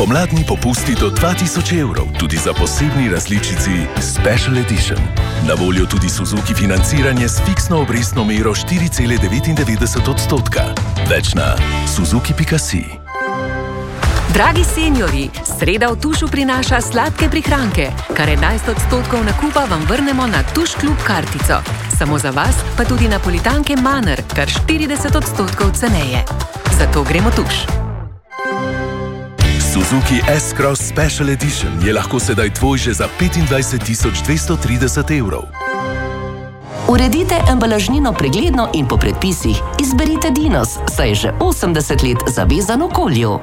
Pomladni popusti do 2000 evrov, tudi za posebni različici Special Edition. Na voljo tudi Suzuki financiranje s fiksno obrestno mero 4,99%. Več na suzuki.si. Dragi seniorji, sreda v Tušu prinaša sladke prihranke. Kar 11% nakupa vam vrnemo na Tuš Klub kartico. Samo za vas pa tudi napolitanke Manner, kar 40% ceneje. Zato gremo Tuš. Suzuki S-Cross Special Edition je lahko sedaj tvoj že za 25.230 evrov. Uredite embalažnino pregledno in po predpisih. Izberite Dinos, saj je že 80 let zavezan okolju.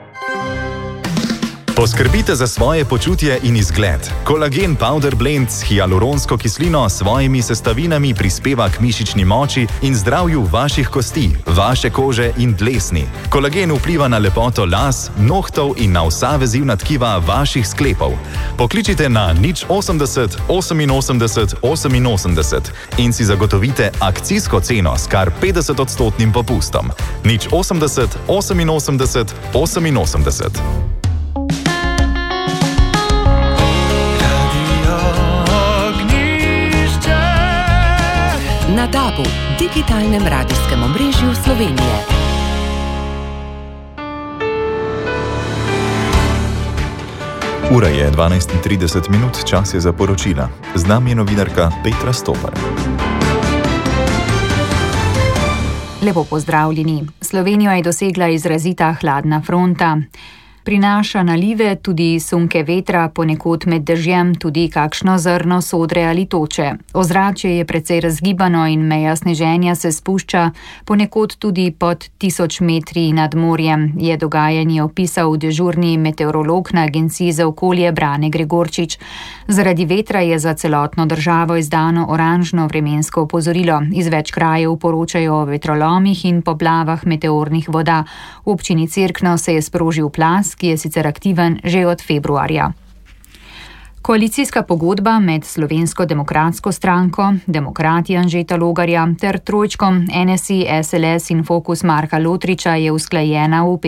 Poskrbite za svoje počutje in izgled. Kolagen Powder Blend s hialuronsko kislino s svojimi sestavinami prispeva k mišični moči in zdravju vaših kosti, vaše kože in dlesni. Kolagen vpliva na lepoto las, nohtov in na vsa vezivna tkiva vaših sklepov. Pokličite na 080 88 88 in si zagotovite akcijsko ceno s kar 50% popustom. 080 88 88. Na DAB-u, digitalnem radijskem omrežju Slovenije. Ura je 12:30, čas je za poročila. Z nami je novinarka Petra Stopar. Lepo pozdravljeni. Slovenijo je dosegla izrazita hladna fronta. Prinaša nalive, tudi sunke vetra, ponekod med dežjem tudi kakšno zrno sodre ali toče. Ozračje je precej razgibano in meja sneženja se spušča, ponekod tudi pod 1000 metri nad morjem, je dogajanje opisal dežurni meteorolog na Agenciji za okolje Brane Gregorčič. Zaradi vetra je za celotno državo izdano oranžno vremensko opozorilo. Iz več krajev poročajo o vetrolomih in poplavah meteornih voda. V občini Cerkno se je sprožil plaz, ki je sicer aktiven že od februarja. Koalicijska pogodba med Slovensko demokratsko stranko, Demokrati Anžeta Logarja ter trojčkom NSI, SLS in Fokus Marka Lotriča je usklajena v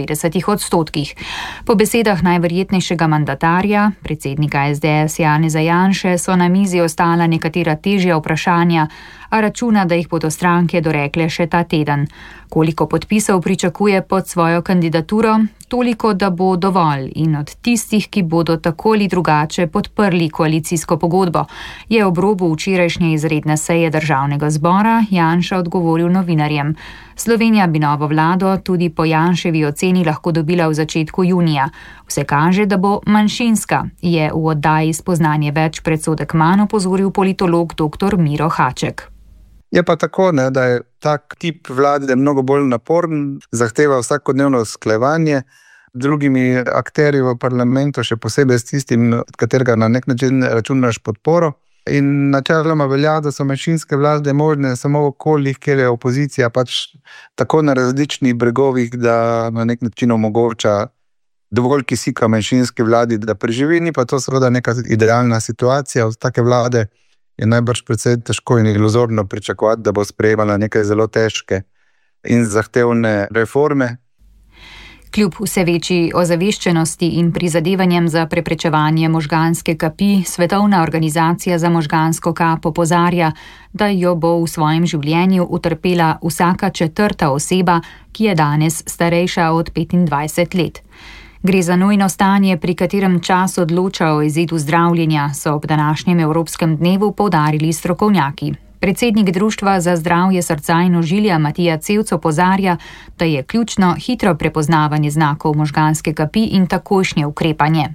95%. Po besedah najverjetnejšega mandatarja, predsednika SDS Janeza Janše, so na mizi ostala nekatera težja vprašanja, a računa, da jih bodo stranke dorekle še ta teden. Koliko podpisov pričakuje pod svojo kandidaturo? Toliko, da bo dovolj in od tistih, ki bodo tako ali drugače podprli koalicijsko pogodbo, je ob robu včerajšnje izredne seje Državnega zbora Janša odgovoril novinarjem. Slovenija bi novo vlado tudi po Janševi oceni lahko dobila v začetku junija. Vse kaže, da bo manjšinska, je v oddaji Spoznanje več predsodek manj opozoril politolog dr. Miro Haček. Je pa tako, da je tak tip vlade mnogo bolj naporen, zahteva vsakodnevno usklajevanje drugimi akterji v parlamentu, še posebej s tistim, od katerega na nek način računaš podporo. In načeloma velja, da so manjšinske vlade možne samo v okoljih, kjer je opozicija pač tako na različnih bregovih, da na nek način omogoča dovolj kisika manjšinski vladi, da preživi. Ni pa to seveda neka idealna situacija. Od take vlade je najbrž predvsej težko in iluzorno pričakovati, da bo sprejemala nekaj zelo težke in zahtevne reforme. Kljub vse večji ozaveščenosti in prizadevanjem za preprečevanje možganske kapi, Svetovna organizacija za možgansko kap opozarja, da jo bo v svojem življenju utrpela vsaka 4. oseba, ki je danes starejša od 25 let. Gre za nujno stanje, pri katerem čas odloča o izidu zdravljenja, so ob današnjem Evropskem dnevu poudarili strokovnjaki. Predsednik Društva za zdravje srca in ožilja Matija Cevc opozarja, da je ključno hitro prepoznavanje znakov možganske kapi in takojšnje ukrepanje.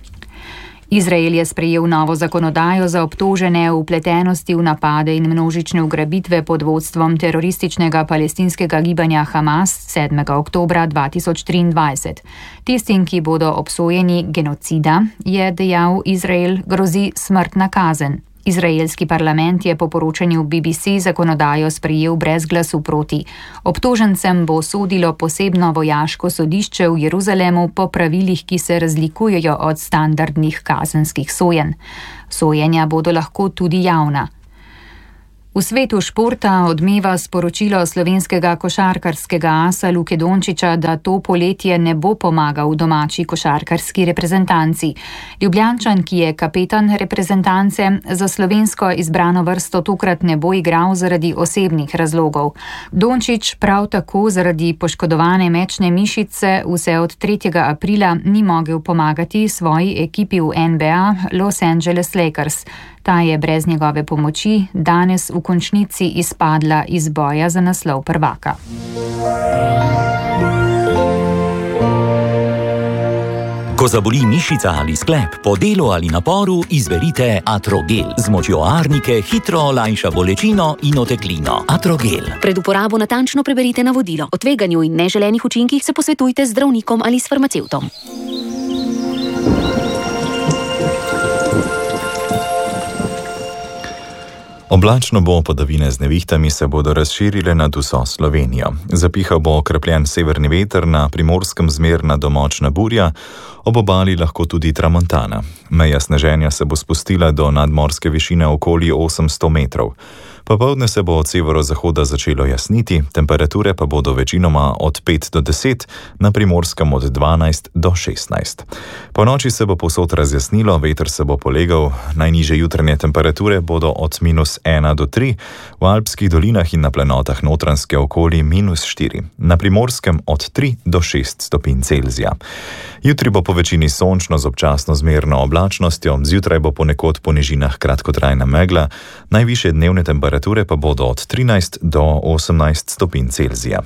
Izrael je sprejel novo zakonodajo za obtožene v vpletenosti v napade in množične ugrabitve pod vodstvom terorističnega palestinskega gibanja Hamas 7. oktobra 2023. Tistim, ki bodo obsojeni genocida, je dejal Izrael, grozi smrtna kazen. Izraelski parlament je po poročanju BBC zakonodajo sprejel brez glasu proti. Obtožencem bo sodilo posebno vojaško sodišče v Jeruzalemu po pravilih, ki se razlikujejo od standardnih kazenskih sojenj. Sojenja bodo lahko tudi javna. V svetu športa odmeva sporočilo slovenskega košarkarskega asa Luke Dončića, da to poletje ne bo pomagal domači košarkarski reprezentanci. Ljubljančan, ki je kapetan reprezentance, za slovensko izbrano vrsto tokrat ne bo igral zaradi osebnih razlogov. Dončić prav tako zaradi poškodovane mečne mišice vse od 3. aprila ni mogel pomagati svoji ekipi v NBA Los Angeles Lakers. Ta je brez njegove pomoči danes v končnici izpadla iz boja za naslov prvaka. Ko zaboli mišica ali sklep, po delu ali naporu, izberite Atrogel. Z močjo arnike hitro olajša bolečino in oteklino. Atrogel. Pred uporabo natančno preberite navodilo. O tveganju in neželenih učinkih se posvetujte z zdravnikom ali s farmacevtom. Oblačno bo, padavine z nevihtami se bodo razširile nad vso Slovenijo. Zapihal bo okrepljen severni veter, na Primorskem zmerna do močna burja, ob obali lahko tudi tramontana. Meja sneženja se bo spustila do nadmorske višine okoli 800 metrov. Popoldne se bo od severozahoda začelo jasniti, temperature pa bodo večinoma od 5 do 10, na Primorskem od 12 do 16. Po noči se bo povsod razjasnilo, veter se bo polegal, najnižje jutranje temperature bodo od -1 do 3, v alpskih dolinah in na planotah Notranjske okoli -4, na Primorskem od 3 do 6 stopinj Celzija. Jutri bo po večini sončno z občasno zmerno oblačnostjo, zjutraj bo ponekod po nižinah kratkotrajna megla, najvišje dnevne temperature pa bodo od 13 do 18 stopinj Celzija.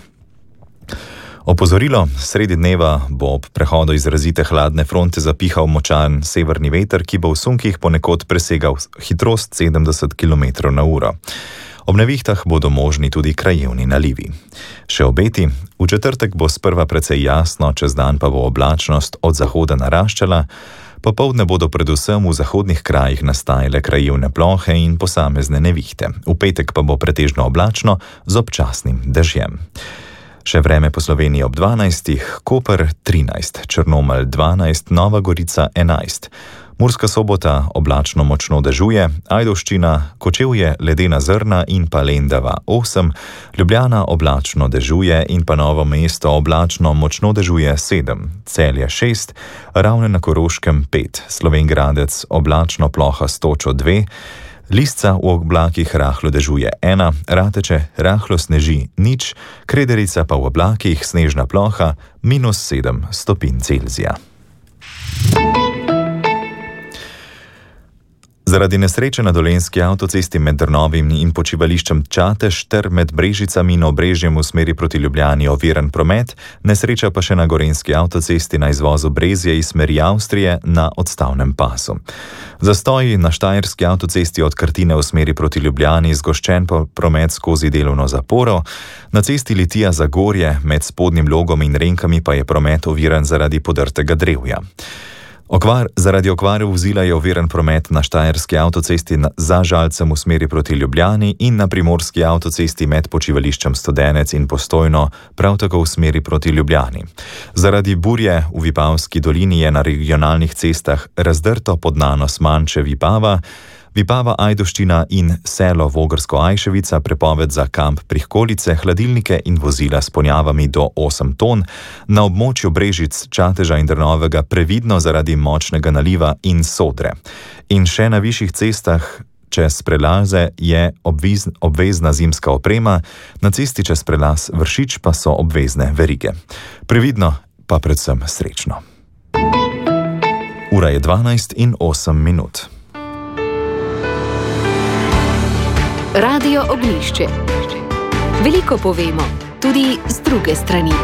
Opozorilo, sredi dneva bo ob prehodu izrazite hladne fronte zapihal močan severni veter, ki bo v sunkih ponekod presegal hitrost 70 km/h. Ob nevihtah bodo možni tudi krajevni nalivi. Še obeti, v četrtek bo sprva precej jasno, čez dan pa bo oblačnost od zahoda naraščala, popoldne bodo predvsem v zahodnih krajih nastajale krajevne plohe in posamezne nevihte. V petek pa bo pretežno oblačno z občasnim dežjem. Še vreme po Sloveniji ob 12, Koper 13, Črnomelj 12, Nova Gorica 11. Murska Sobota oblačno močno dežuje, Ajdovščina, Kočevje, ledena zrna in pa Lendava 8, Ljubljana oblačno dežuje in pa Novo mesto oblačno močno dežuje 7, Celje 6, Ravne na Koroškem 5, Slovenj Gradec oblačno ploha s točo 2, Lisca v oblakih rahlo dežuje 1, Rateče rahlo sneži 0, Krederica pa v oblakih snežna ploha -7 stopinj Celzija. Zaradi nesreče na dolenjski avtocesti med Drnovim in počivališčem Čatež ter med Brežicami in Obrežjem v smeri proti Ljubljani oviran promet, nesreča pa še na gorenjski avtocesti na izvozu Brezje iz smeri Avstrije na odstavnem pasu. Zastoji na štajerski avtocesti od Krtine v smeri proti Ljubljani, zgoščen promet skozi delovno zaporo, na cesti Litija-Zagorje med Spodnjim Logom in Renkami pa je promet oviran zaradi podrtega drevja. Zaradi okvare vozila je oviran promet na štajerski avtocesti za Žalcem v smeri proti Ljubljani in na primorski avtocesti med počivališčem Studenec in Postojno, prav tako v smeri proti Ljubljani. Zaradi burje v Vipavski dolini je na regionalnih cestah razdrto podnano Smanče Vipava, Vipava Ajdovščina in selo Vogrsko-Ajševica, prepoved za kamp Prihkolice, hladilnike in vozila s ponjavami do 8 ton, na območju Brežic, Čateža in Drnovega previdno zaradi močnega naliva in sodre. In še na višjih cestah čez prelaze je obvezna zimska oprema, na cesti čez prelaz Vršič pa so obvezne verige. Previdno pa predvsem srečno. Ura je 12:08. Radio Ognjišče. Veliko povemo, tudi z druge strani.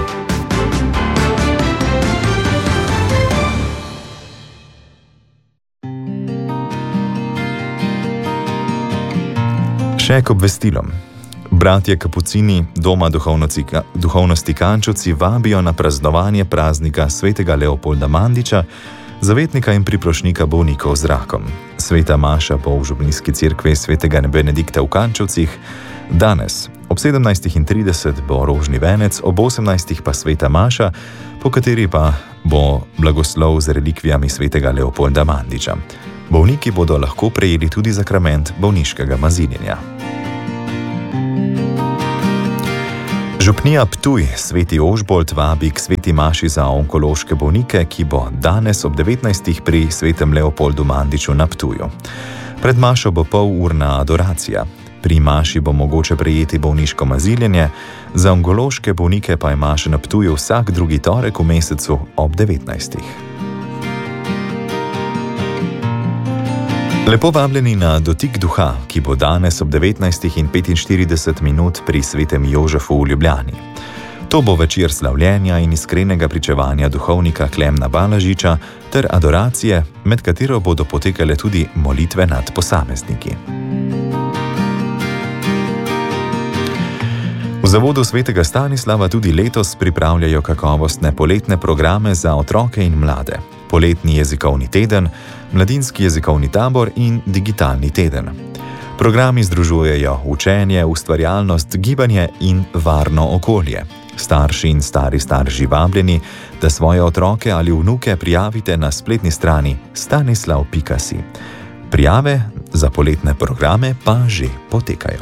Še k obvestilom. Bratje Kapucini doma duhovnosti Kančovci vabijo na praznovanje praznika svetega Leopolda Mandiča, zavetnika in priprošnika bolnikov z rakom. Sveta maša bo v župnijski cerkvi svetega Benedikta v Kančovcih. Danes ob 17:30 bo rožni venec, ob 18 pa sveta maša, po kateri pa bo blagoslov z relikvijami svetega Leopolda Mandiča. Bolniki bodo lahko prejeli tudi sakrament bolniškega mazinjenja. Župnija Ptuj Sveti Ožbolt vabi k sveti maši za onkološke bolnike, ki bo danes ob 19. pri svetem Leopoldu Mandiču na Ptuju. Pred mašo bo polurna adoracija. Pri maši bo mogoče prejeti bolniško maziljenje, za onkološke bolnike pa je maša na Ptuju vsak drugi torek v mesecu ob 19. Lepo vabljeni na dotik duha, ki bo danes ob 19:45 pri svetem Jožefu v Ljubljani. To bo večer slavljenja in iskrenega pričevanja duhovnika Klemna Balažiča ter adoracije, med katero bodo potekale tudi molitve nad posamezniki. V Zavodu svetega Stanislava tudi letos pripravljajo kakovostne poletne programe za otroke in mlade. Poletni jezikovni teden, mladinski jezikovni tabor in digitalni teden. Programi združujejo učenje, ustvarjalnost, gibanje in varno okolje. Starši in stari starši vabljeni, da svoje otroke ali vnuke prijavite na spletni strani stanislav.si. Prijave za poletne programe pa že potekajo.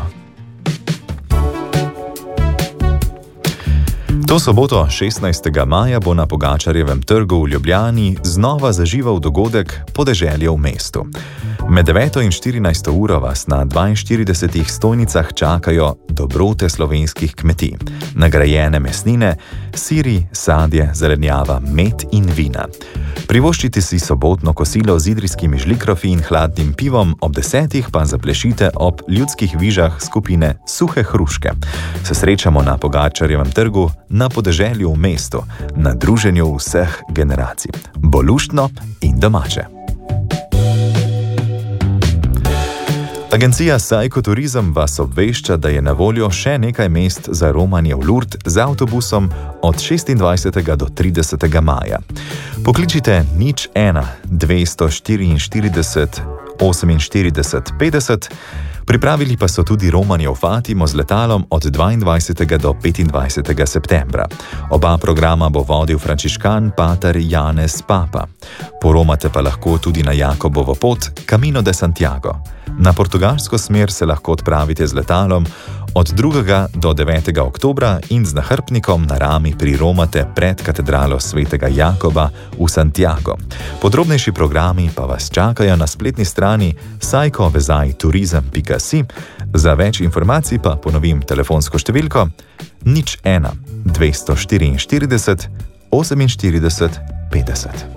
To soboto, 16. maja, bo na Pogačarjevem trgu v Ljubljani znova zažival dogodek Podeželje v mestu. Med 9. in 14. uro vas na 42 stojnicah čakajo dobrote slovenskih kmetij, nagrajene mesnine, siri, sadje, zelenjava, med in vina. Privoščite si sobotno kosilo z idrijskimi žlikrofi in hladnim pivom, ob 10. pa zaplešite ob ljudskih vižah skupine Suhe hruške. Se srečamo na Pogačarjevem trgu na Podeželju v mestu, na druženju vseh generacij. Bo luštno in domače. Agencija Sajko Turizem vas obvešča, da je na voljo še nekaj mest za romanje v Lourdes z avtobusom od 26. do 30. maja. Pokličite 01 244 48 50, pripravili pa so tudi romanje v Fatimo z letalom od 22. do 25. septembra. Oba programa bo vodil frančiškan pater Janez Papa. Poromate pa lahko tudi na Jakobovo pot Camino de Santiago. Na portugalsko smer se lahko odpravite z letalom od 2. do 9. oktobra in z nahrbtnikom na rami priromate pred katedralo svetega Jakoba v Santiago. Podrobnejši programi pa vas čakajo na spletni strani sajkovezajturizem.si. Za več informacij pa ponovim telefonsko številko 01 244 48 50.